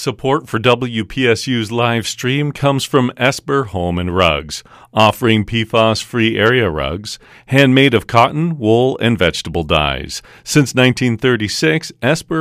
Support for WPSU's live stream comes from Esper Home and Rugs, offering PFAS-free area rugs, handmade of cotton, wool, and vegetable dyes. Since 1936, Esper